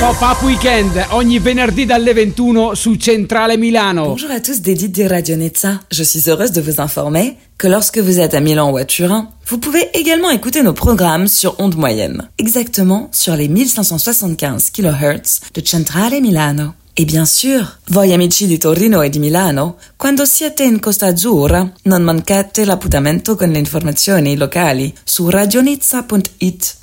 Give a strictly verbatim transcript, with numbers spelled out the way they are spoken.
Pop-Up Weekend, ogni venerdì dalle ventuno su Centrale Milano. Bonjour à tous d'Edith de Radio Nizza. Je suis heureuse de vous informer que lorsque vous êtes à Milan ou à Turin, vous pouvez également écouter nos programmes sur onde moyenne, exactement sur les mille cinq cent soixante-quinze kilohertz de Centrale Milano. E bien sûr, voi amici di Torino e di Milano, quando siete in Costa Azzurra, non mancate l'appuntamento con le informazioni locali su radionizza punto it.